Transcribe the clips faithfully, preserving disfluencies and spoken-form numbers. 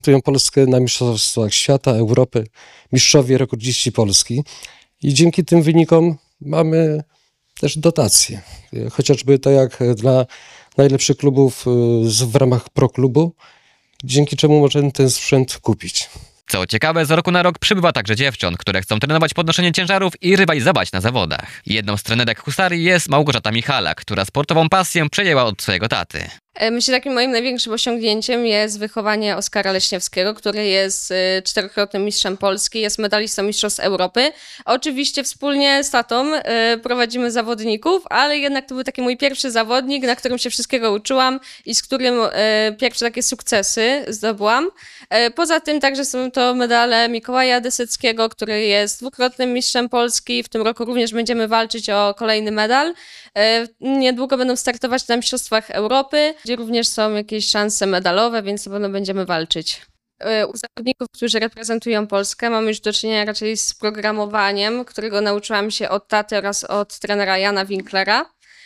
reprezentują Polskę na Mistrzostwach Świata, Europy, mistrzowie, rekordziści Polski. I dzięki tym wynikom mamy też dotacje. Chociażby tak jak dla najlepszych klubów w ramach Pro Klubu, dzięki czemu możemy ten sprzęt kupić. Co ciekawe, z roku na rok przybywa także dziewcząt, które chcą trenować podnoszenie ciężarów i rywalizować na zawodach. Jedną z trenerek husarii jest Małgorzata Michalak, która sportową pasję przejęła od swojego taty. Myślę, że takim moim największym osiągnięciem jest wychowanie Oskara Leśniewskiego, który jest czterokrotnym mistrzem Polski, jest medalistą Mistrzostw Europy. Oczywiście wspólnie z tatą prowadzimy zawodników, ale jednak to był taki mój pierwszy zawodnik, na którym się wszystkiego uczyłam i z którym pierwsze takie sukcesy zdobyłam. Poza tym także są to medale Mikołaja Deseckiego, który jest dwukrotnym mistrzem Polski. W tym roku również będziemy walczyć o kolejny medal. Niedługo będą startować na Mistrzostwach Europy, gdzie również są jakieś szanse medalowe, więc na pewno będziemy walczyć. U zawodników, którzy reprezentują Polskę, mamy już do czynienia raczej z programowaniem, którego nauczyłam się od taty oraz od trenera Jana Winklera.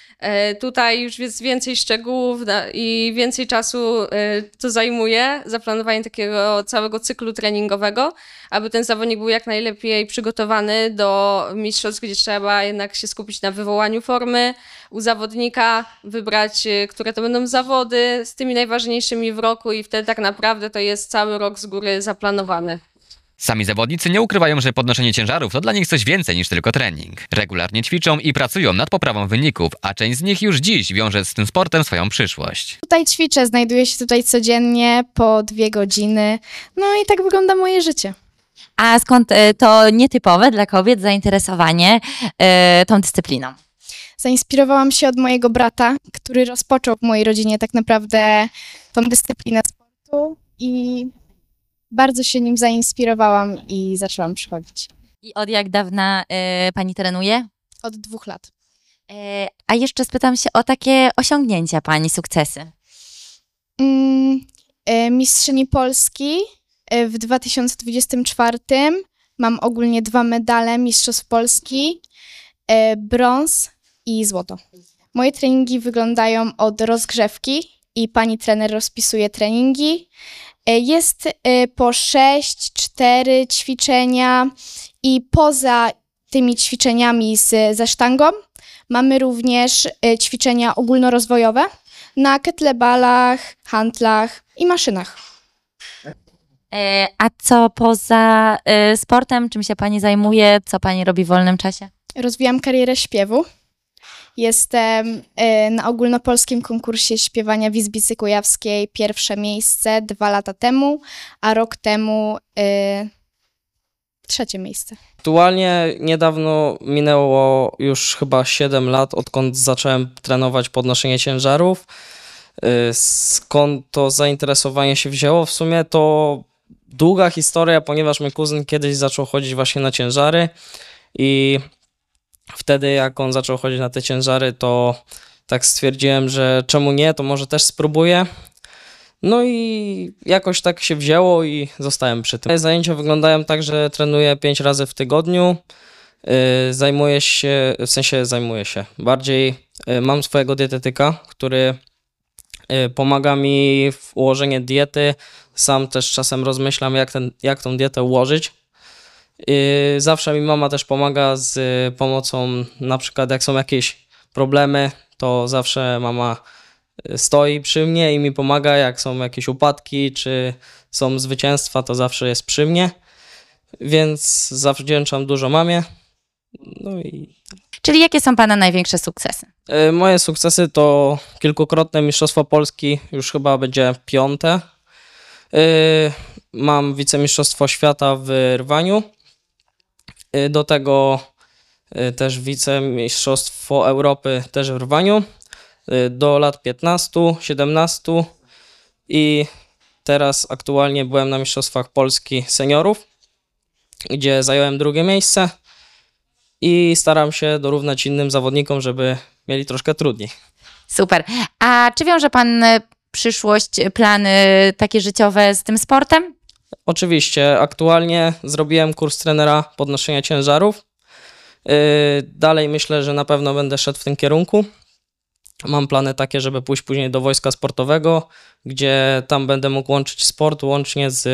Tutaj już jest więcej szczegółów i więcej czasu to zajmuje, zaplanowanie takiego całego cyklu treningowego, aby ten zawodnik był jak najlepiej przygotowany do mistrzostw, gdzie trzeba jednak się skupić na wywołaniu formy u zawodnika, wybrać, które to będą zawody z tymi najważniejszymi w roku i wtedy tak naprawdę to jest cały rok z góry zaplanowany. Sami zawodnicy nie ukrywają, że podnoszenie ciężarów to dla nich coś więcej niż tylko trening. Regularnie ćwiczą i pracują nad poprawą wyników, a część z nich już dziś wiąże z tym sportem swoją przyszłość. Tutaj ćwiczę, znajduję się tutaj codziennie po dwie godziny, no i tak wygląda moje życie. A skąd to nietypowe dla kobiet zainteresowanie y, tą dyscypliną? Zainspirowałam się od mojego brata, który rozpoczął w mojej rodzinie tak naprawdę tą dyscyplinę sportu i bardzo się nim zainspirowałam i zaczęłam przychodzić. I od jak dawna y, pani trenuje? Od dwóch lat. Y, a jeszcze spytam się o takie osiągnięcia pani, sukcesy. Mm, y, mistrzyni Polski y, w dwa tysiące dwudziestym czwartym. Mam ogólnie dwa medale Mistrzostw Polski, y, brąz i złoto. Moje treningi wyglądają od rozgrzewki i pani trener rozpisuje treningi. Jest po sześć, cztery ćwiczenia i poza tymi ćwiczeniami z, ze sztangą mamy również ćwiczenia ogólnorozwojowe na kettlebellach, hantlach i maszynach. A co poza sportem, czym się pani zajmuje, co pani robi w wolnym czasie? Rozwijam karierę śpiewu. Jestem y, na ogólnopolskim konkursie śpiewania w Izbicy Kujawskiej pierwsze miejsce dwa lata temu, a rok temu y, trzecie miejsce. Aktualnie niedawno minęło już chyba siedem lat, odkąd zacząłem trenować podnoszenie ciężarów. Y, skąd to zainteresowanie się wzięło? W sumie to długa historia, ponieważ mój kuzyn kiedyś zaczął chodzić właśnie na ciężary i wtedy jak on zaczął chodzić na te ciężary, to tak stwierdziłem, że czemu nie, to może też spróbuję. No i jakoś tak się wzięło i zostałem przy tym. Zajęcia wyglądają tak, że trenuję pięć razy w tygodniu. Zajmuję się, w sensie zajmuję się, bardziej mam swojego dietetyka, który pomaga mi w ułożeniu diety. Sam też czasem rozmyślam, jak, ten, jak tą dietę ułożyć. Zawsze mi mama też pomaga z pomocą, na przykład jak są jakieś problemy, to zawsze mama stoi przy mnie i mi pomaga, jak są jakieś upadki, czy są zwycięstwa, to zawsze jest przy mnie, więc zawdzięczam dużo mamie. No i... Czyli jakie są pana największe sukcesy? Moje sukcesy to kilkukrotne Mistrzostwo Polski, już chyba będzie piąte. Mam wicemistrzostwo świata w rwaniu. Do tego też wicemistrzostwo Europy też w rwaniu do lat piętnastu, siedemnastu i teraz aktualnie byłem na Mistrzostwach Polski seniorów, gdzie zająłem drugie miejsce i staram się dorównać innym zawodnikom, żeby mieli troszkę trudniej. Super. A czy wiąże pan przyszłość, plany takie życiowe z tym sportem? Oczywiście. Aktualnie zrobiłem kurs trenera podnoszenia ciężarów. Dalej myślę, że na pewno będę szedł w tym kierunku. Mam plany takie, żeby pójść później do wojska sportowego, gdzie tam będę mógł łączyć sport łącznie z